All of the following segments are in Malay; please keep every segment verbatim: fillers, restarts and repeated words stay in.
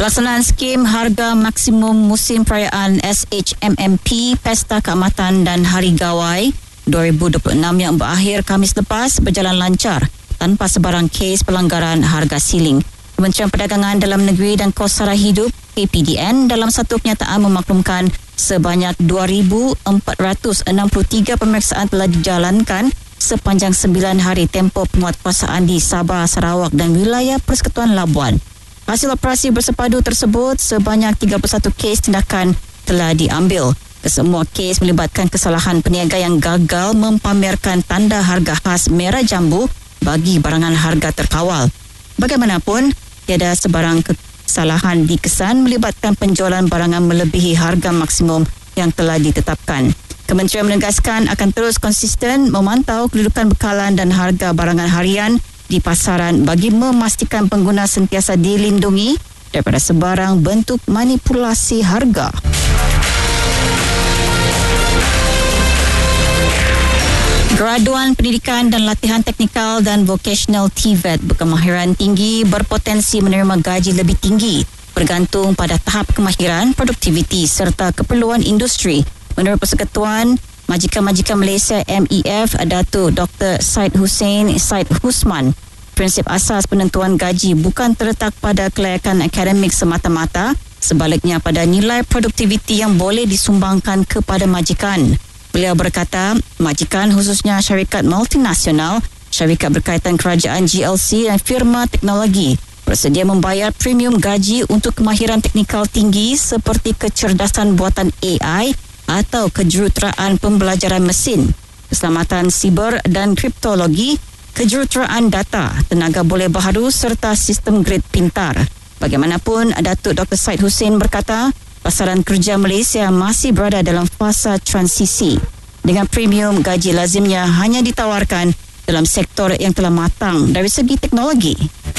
Pelaksanaan skim harga maksimum musim perayaan S H M M P Pesta Keamatan dan Hari Gawai dua ribu dua puluh enam yang berakhir Khamis lepas berjalan lancar tanpa sebarang kes pelanggaran harga siling. Kementerian Perdagangan Dalam Negeri dan Kos Sara Hidup K P D N dalam satu kenyataan memaklumkan sebanyak dua ribu empat ratus enam puluh tiga pemeriksaan telah dijalankan sepanjang sembilan hari tempoh penguatkuasaan di Sabah, Sarawak dan wilayah Persekutuan Labuan. Hasil operasi bersepadu tersebut, sebanyak tiga puluh satu kes tindakan telah diambil. Kesemua kes melibatkan kesalahan peniaga yang gagal mempamerkan tanda harga khas merah jambu bagi barangan harga terkawal. Bagaimanapun, tiada sebarang kesalahan dikesan melibatkan penjualan barangan melebihi harga maksimum yang telah ditetapkan. Kementerian menegaskan akan terus konsisten memantau kedudukan bekalan dan harga barangan harian di pasaran bagi memastikan pengguna sentiasa dilindungi daripada sebarang bentuk manipulasi harga. Graduan Pendidikan dan Latihan Teknikal dan Vocational T V E T berkemahiran tinggi berpotensi menerima gaji lebih tinggi bergantung pada tahap kemahiran, produktiviti serta keperluan industri. Menurut Persekutuan Majikan-Majikan Malaysia M E F, Datuk Doktor Syed Hussein Syed Husman, prinsip asas penentuan gaji bukan terletak pada kelayakan akademik semata-mata, sebaliknya pada nilai produktiviti yang boleh disumbangkan kepada majikan. Beliau berkata, majikan khususnya syarikat multinasional, syarikat berkaitan kerajaan G L C dan firma teknologi bersedia membayar premium gaji untuk kemahiran teknikal tinggi seperti kecerdasan buatan A I atau kejuruteraan pembelajaran mesin, keselamatan siber dan kriptologi, kejuruteraan data, tenaga boleh baharu serta sistem grid pintar. Bagaimanapun, Datuk Doktor Syed Hussein berkata, pasaran kerja Malaysia masih berada dalam fasa transisi. Dengan premium, gaji lazimnya hanya ditawarkan dalam sektor yang telah matang dari segi teknologi.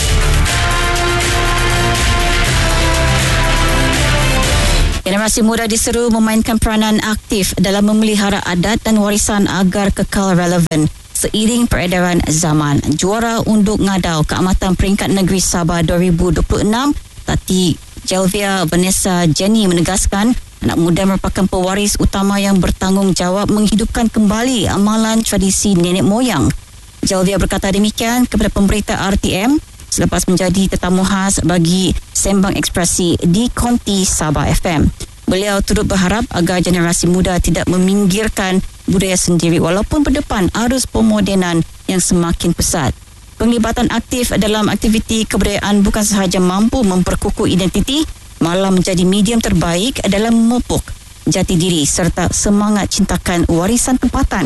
Generasi muda diseru memainkan peranan aktif dalam memelihara adat dan warisan agar kekal relevan seiring peredaran zaman. Juara Unduk Ngadau Keamatan Peringkat Negeri Sabah dua ribu dua puluh enam, Tati Jelvia Vanessa Jenny menegaskan anak muda merupakan pewaris utama yang bertanggungjawab menghidupkan kembali amalan tradisi nenek moyang. Jelvia berkata demikian kepada pemberita R T M selepas menjadi tetamu khas bagi Sembang Ekspresi di Konti Sabah F M. Beliau turut berharap agar generasi muda tidak meminggirkan budaya sendiri walaupun berdepan arus pemodenan yang semakin pesat. Penglibatan aktif dalam aktiviti kebudayaan bukan sahaja mampu memperkukuh identiti, malah menjadi medium terbaik dalam memupuk jati diri serta semangat cintakan warisan tempatan.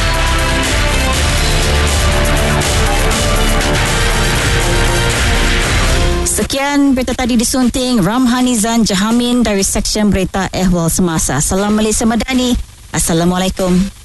Sekian berita tadi disunting Ramhanizan Jahamin dari Seksyen Berita Ehwal Semasa. Salam Malaysia Madani. Assalamualaikum.